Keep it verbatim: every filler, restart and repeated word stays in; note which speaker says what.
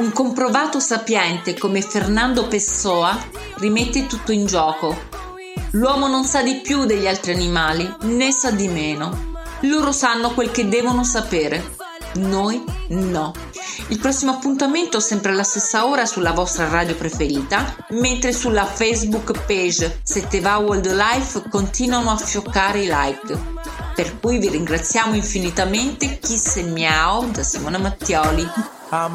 Speaker 1: Un comprovato sapiente come Fernando Pessoa rimette tutto in gioco. L'uomo non sa di più degli altri animali, né sa di meno. Loro sanno quel che devono sapere, noi no. Il prossimo appuntamento sempre alla stessa ora sulla vostra radio preferita, mentre sulla Facebook page Se Te Va Wildlife continuano a fioccare i like. Per cui vi ringraziamo infinitamente. Kiss e miau da Simona Mattioli.